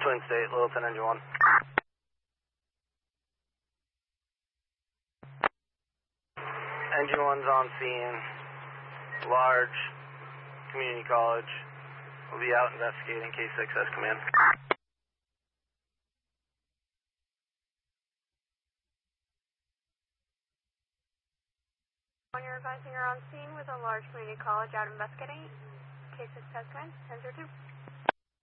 Twin State, Littleton, Engine 1. Engine 1's on scene. Large community college. We'll be out investigating. K6 has come in. When you're advising, you're on scene with a large community college out investigating. K6 has come in. 10-2.